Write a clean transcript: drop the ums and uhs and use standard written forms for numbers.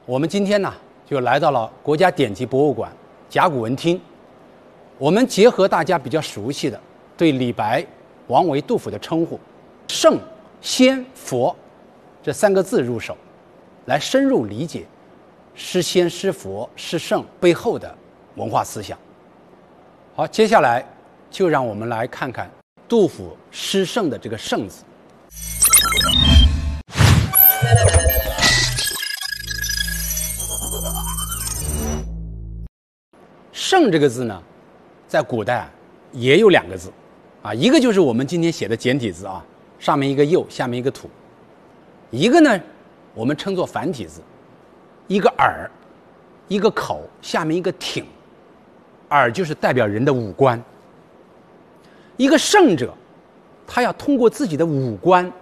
我们今天呢，就来到了国家典籍博物馆甲骨文厅。我们结合大家比较熟悉的对李白、王维、杜甫的称呼“圣、仙、佛”这3个字入手，来深入理解诗仙、诗佛、诗圣背后的文化思想。好，接下来就让我们来看看杜甫诗圣的这个“圣”字。圣这个字呢，在古代也有2个字一个就是我们今天写的简体字上面一个右，下面一个土；一个呢，我们称作繁体字，一个耳，一个口，下面一个挺。耳就是代表人的五官。一个圣者，他要通过自己的五官